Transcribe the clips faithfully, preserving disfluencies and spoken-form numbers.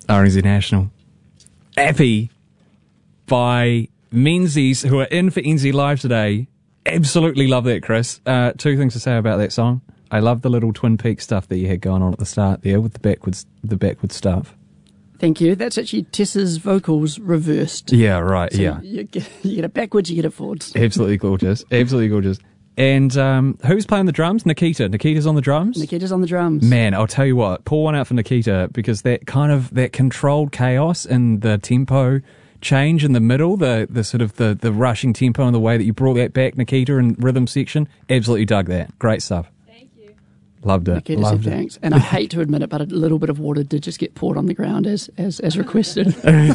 R N Z National. Appy by Menzies, who are in for N Z Live today. Absolutely love that, Chris. Uh, two things to say about that song. I love the little Twin Peaks stuff that you had going on at the start there with the backwards, the backwards stuff. Thank you. That's actually Tessa's vocals reversed. Yeah, right, so yeah. You get, you get it backwards, you get it forwards. Absolutely gorgeous. Absolutely gorgeous. And um, who's playing the drums? Nikita. Nikita's on the drums? Nikita's on the drums. Man, I'll tell you what, pour one out for Nikita, because that kind of, that controlled chaos and the tempo change in the middle, the the sort of the, the rushing tempo and the way that you brought that back, Nikita, in rhythm section, absolutely dug that. Great stuff. Loved it. Nikita Loved said it. thanks. And I hate to admit it, but a little bit of water did just get poured on the ground as as, as requested.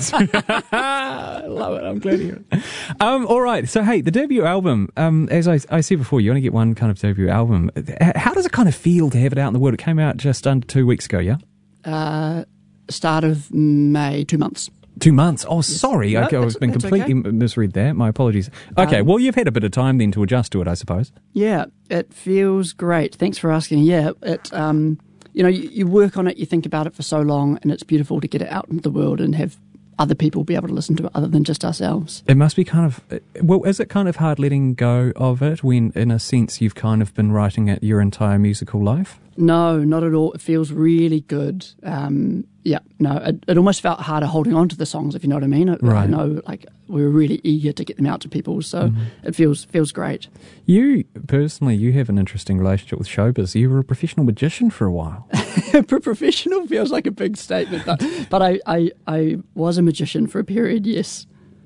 I love it. I'm glad to hear it. Um, all right. So, hey, the debut album, um, as I, I said before, you only get one kind of debut album. How does it kind of feel to have it out in the world? It came out just under two weeks ago, yeah? Uh, start of May, two months. Two months. Oh, sorry. No, okay, I've been completely okay. misread there. My apologies. Okay, Um, well, you've had a bit of time then to adjust to it, I suppose. Yeah, it feels great. Thanks for asking. Yeah, it. Um, you know, you, you work on it, you think about it for so long, and it's beautiful to get it out into the world and have other people be able to listen to it other than just ourselves. It must be kind of, well, is it kind of hard letting go of it when, in a sense, you've kind of been writing it your entire musical life? No, not at all. It feels really good. Um, yeah, no, it, it almost felt harder holding on to the songs, if you know what I mean. It, Right. I know, like, we were really eager to get them out to people, so Mhm. it feels feels great. You, personally, you have an interesting relationship with showbiz. You were a professional magician for a while. Professional feels like a big statement, but, but I, I, I was a magician for a period, yes.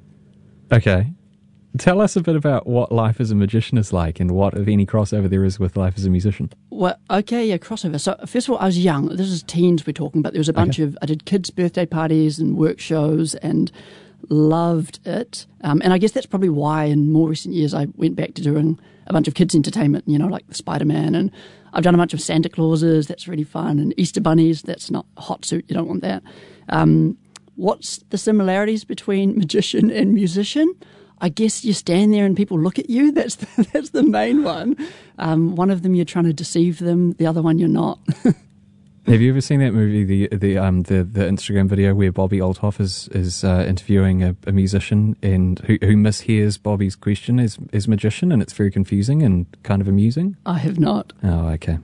Okay. Tell us a bit about what life as a magician is like and what, if any, crossover there is with life as a musician. Well, okay, yeah, crossover. So, first of all, I was young. This is teens we're talking about. There was a bunch Okay. of, I did kids' birthday parties and work shows and loved it. Um, and I guess that's probably why in more recent years I went back to doing a bunch of kids' entertainment, you know, like the Spider-Man. And I've done a bunch of Santa Clauses. That's really fun. And Easter bunnies. That's not a hot suit. You don't want that. Um, what's the similarities between magician and musician? I guess you stand there and people look at you. That's the, that's the main one. Um, one of them you're trying to deceive them. The other one you're not. Have you ever seen that movie, the the um the, the Instagram video where Bobby Althoff is is uh, interviewing a, a musician and who who mishears Bobby's question as as magician, and it's very confusing and kind of amusing? I have not. Oh, okay.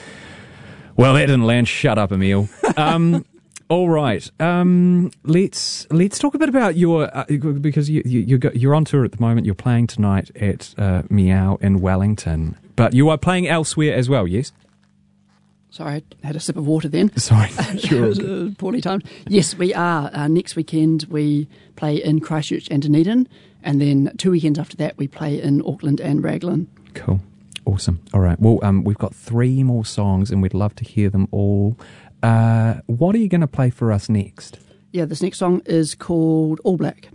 Well, that didn't land. Shut up, Emil. Um, all right. Um, let's let's talk a bit about your uh, because you, you you're, go, you're on tour at the moment. You're playing tonight at uh, Meow in Wellington, but you are playing elsewhere as well. Yes. Sorry, I had a sip of water then. Sorry, It was, uh, poorly timed. Yes, we are. Uh, next weekend we play in Christchurch and Dunedin, and then two weekends after that we play in Auckland and Raglan. Cool. Awesome. All right. Well, um, we've got three more songs and we'd love to hear them all. Uh, what are you going to play for us next? Yeah, this next song is called All Black.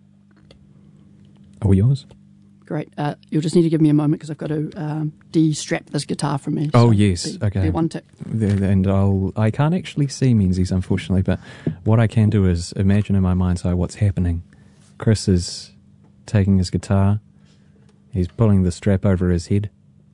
All yours? Great. Uh, you'll just need to give me a moment because I've got to um, de-strap this guitar from me. Oh, So yes. be- Okay. be one tick. The- And I'll, I can't actually see Menzies, unfortunately, but what I can do is imagine in my mind's eye what's happening. Chris is taking his guitar. He's pulling the strap over his head.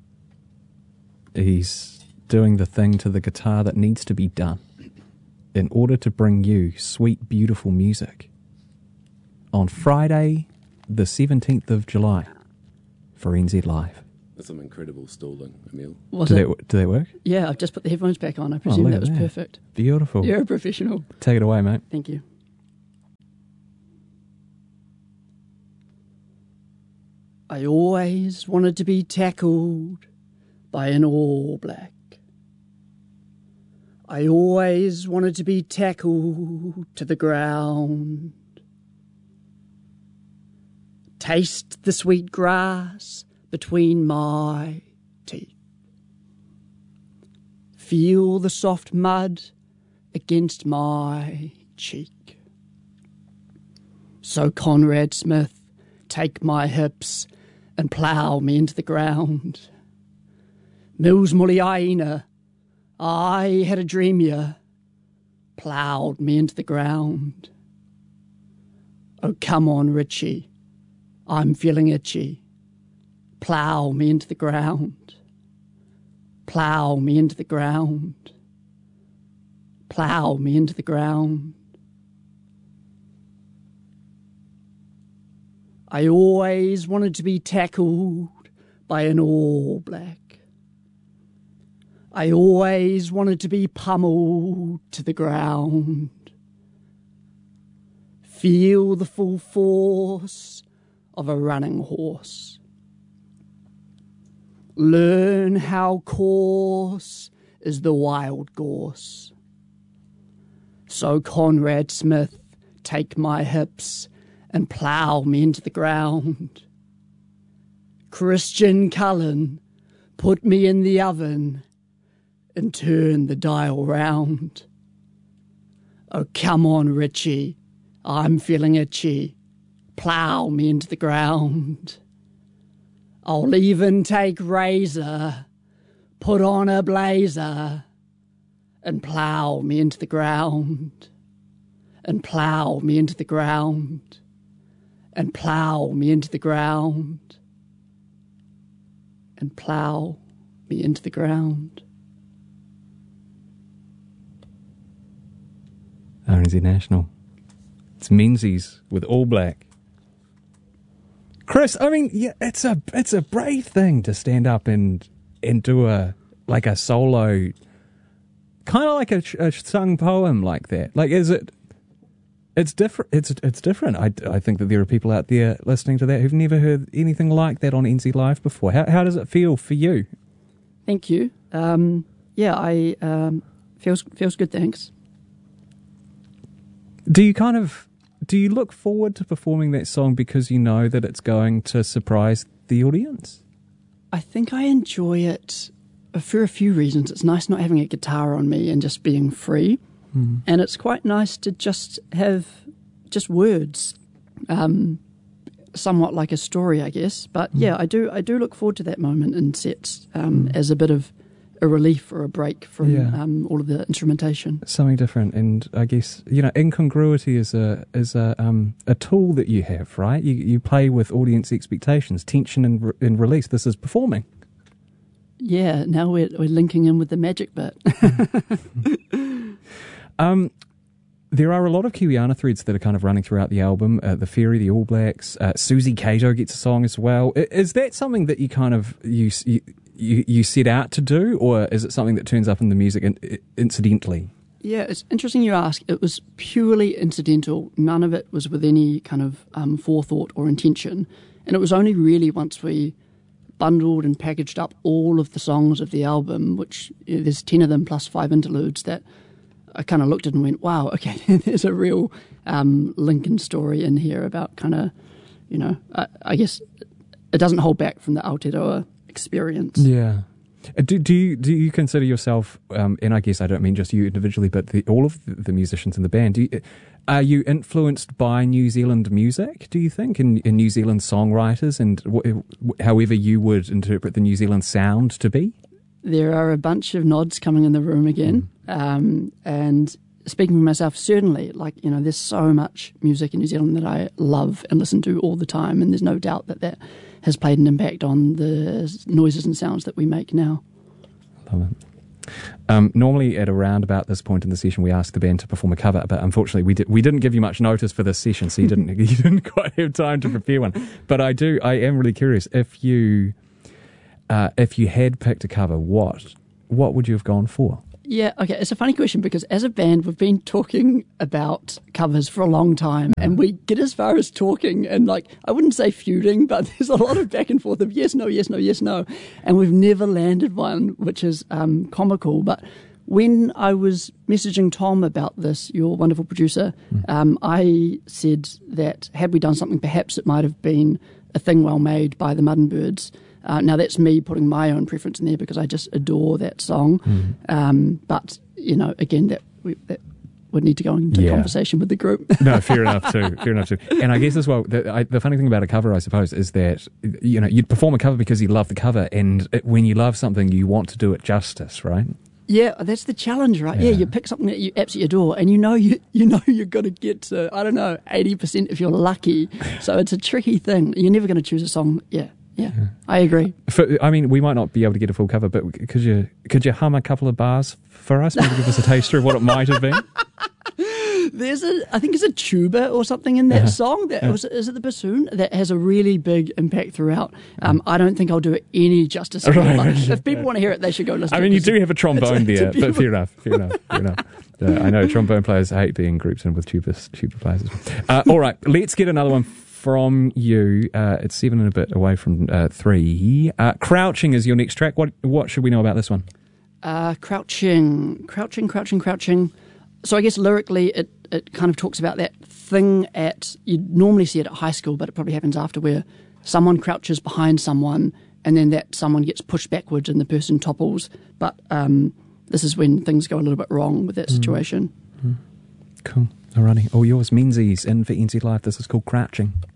He's doing the thing to the guitar that needs to be done in order to bring you sweet, beautiful music on Friday, the seventeenth of July for N Z Live. That's some incredible stalling, Emil. Was Did it? that, did that work? Yeah, I've just put the headphones back on. I Oh, presume look that at was that. perfect. Beautiful. You're a professional. Take it away, mate. Thank you. I always wanted to be tackled by an all black. I always wanted to be tackled to the ground. Taste the sweet grass between my teeth. Feel the soft mud against my cheek. So Conrad Smith, take my hips and plough me into the ground. Mills Muliaina, I had a dream ya, ploughed me into the ground. Oh, come on, Richie, I'm feeling itchy. Plough me into the ground. Plough me into the ground. Plough me into the ground. I always wanted to be tackled by an All Black. I always wanted to be pummeled to the ground. Feel the full force of a running horse. Learn how coarse is the wild gorse. So Conrad Smith, take my hips and plough me into the ground. Christian Cullen, put me in the oven and turn the dial round. Oh, come on, Richie, I'm feeling itchy. Plough me into the ground. I'll even take razor, put on a blazer, and plough me into the ground. And plough me into the ground. And plough me into the ground. And plough me into the ground. R N Z National. It's Menzies with All Black. Chris, I mean, yeah, it's a it's a brave thing to stand up and and do a like a solo, kind of like a, a sung poem like that. Like, is it? It's different. It's it's different. I, I think that there are people out there listening to that who've never heard anything like that on N Z Live before. How how does it feel for you? Thank you. Um, yeah, I um, feels feels good. Thanks. Do you kind of do you look forward to performing that song because you know that it's going to surprise the audience? I think I enjoy it for a few reasons. It's nice not having a guitar on me and just being free. Mm. And it's quite nice to just have just words, um, somewhat like a story, I guess. But mm. yeah, I do I do look forward to that moment in sets um, mm. as a bit of a relief or a break from yeah. um, all of the instrumentation. Something different, and I guess you know incongruity is a is a um, a tool that you have, right? You you play with audience expectations, tension, and re- and release. This is performing. Yeah, now we're we're linking in with the magic bit. um, there are a lot of Kiwiana threads that are kind of running throughout the album. Uh, the Ferry, the All Blacks, uh, Susie Cato gets a song as well. Is that something that you kind of you, you you you set out to do, or is it something that turns up in the music in, incidentally? Yeah, it's interesting you ask. It was purely incidental. None of it was with any kind of um, forethought or intention, and it was only really once we bundled and packaged up all of the songs of the album, which you know, there's ten of them plus five interludes, that I kind of looked at and went, wow, okay, there's a real um, Lincoln story in here about kind of, you know, I, I guess it doesn't hold back from the Aotearoa experience. Yeah. Do, do you do you consider yourself, um, and I guess I don't mean just you individually, but the, all of the, the musicians in the band, do you, are you influenced by New Zealand music, do you think, and, and New Zealand songwriters, and w- however you would interpret the New Zealand sound to be? There are a bunch of nods coming in the room again. Mm. Um, and speaking for myself, certainly, like, you know, there's so much music in New Zealand that I love and listen to all the time, and there's no doubt that that has played an impact on the noises and sounds that we make now. Love it. Um, normally at around about this point in the session we ask the band to perform a cover, but unfortunately we, did, we didn't give you much notice for this session, so you didn't you didn't quite have time to prepare one. But I do, I am really curious, if you uh, if you had picked a cover, what what would you have gone for? Yeah, okay, it's a funny question because as a band we've been talking about covers for a long time, and we get as far as talking and, like, I wouldn't say feuding, but there's a lot of back and forth of yes, no, yes, no, yes, no, and we've never landed one, which is um, comical. But when I was messaging Tom about this, your wonderful producer, mm. um, I said that had we done something, perhaps it might have been A Thing Well Made by the Mudden Birds. Uh, now, that's me putting my own preference in there because I just adore that song. Mm. Um, but, you know, again, that, we, that would need to go into yeah. conversation with the group. No, fair enough too. Fair enough too. And I guess as well, the, I, the funny thing about a cover, I suppose, is that, you know, you'd perform a cover because you love the cover, and it, when you love something, you want to do it justice, right? Yeah, that's the challenge, right? Yeah, yeah, you pick something that you absolutely adore, and you know you you know you're going to get to, I don't know, eighty percent if you're lucky. So it's a tricky thing. You're never going to choose a song, yeah. Yeah, yeah, I agree. For, I mean, we might not be able to get a full cover, but could you could you hum a couple of bars for us? Maybe give us a taster of what it might have been. There's a, I think it's a tuba or something in that Uh-huh. song. That Yeah. was, is it the bassoon that has a really big impact throughout? Um, I don't think I'll do it any justice. at all. Right. Like, if people want to hear it, they should go listen. I to mean, it, you 'cause do have a trombone it's a- there, it's a but fair enough, fair enough, fair enough. Uh, I know trombone players hate being grouped in with tuba, tuba players as well. Uh, all right, let's get another one from you. Uh, it's seven and a bit away from uh, three. Uh, Crouching is your next track. What what should we know about this one? Uh, crouching, crouching, crouching, crouching. So I guess lyrically, it, it kind of talks about that thing at, you'd normally see it at high school, but it probably happens after, where someone crouches behind someone and then that someone gets pushed backwards and the person topples. But um, this is when things go a little bit wrong with that situation. Mm. Mm. Cool. Alrighty. All yours, Menzies, in for N Z Live. This is called Crouching.